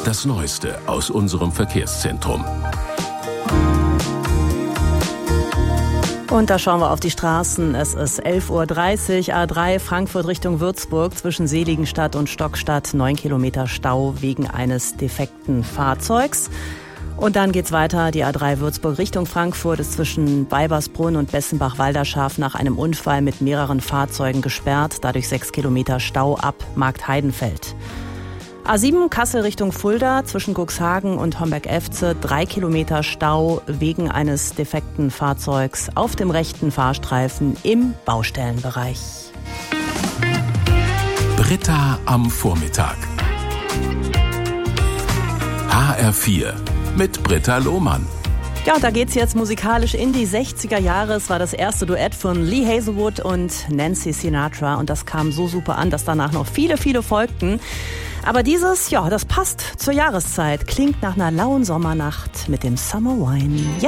Das Neueste aus unserem Verkehrszentrum. Und da schauen wir auf die Straßen. Es ist 11:30 Uhr, A3 Frankfurt Richtung Würzburg zwischen Seligenstadt und Stockstadt. 9 Kilometer Stau wegen eines defekten Fahrzeugs. Und dann geht's weiter. Die A3 Würzburg Richtung Frankfurt ist zwischen Weibersbrunn und Bessenbach-Walderschaft nach einem Unfall mit mehreren Fahrzeugen gesperrt. Dadurch 6 Kilometer Stau ab Marktheidenfeld. A7 Kassel Richtung Fulda zwischen Cuxhagen und Homberg-Efze 3 Kilometer Stau wegen eines defekten Fahrzeugs auf dem rechten Fahrstreifen im Baustellenbereich. Britta am Vormittag. HR4 mit Britta Lohmann. Ja, und da geht's jetzt musikalisch in die 60er Jahre. Es war das erste Duett von Lee Hazelwood und Nancy Sinatra. Und das kam so super an, dass danach noch viele, viele folgten. Aber dieses, ja, das passt zur Jahreszeit. Klingt nach einer lauen Sommernacht mit dem Summer Wine.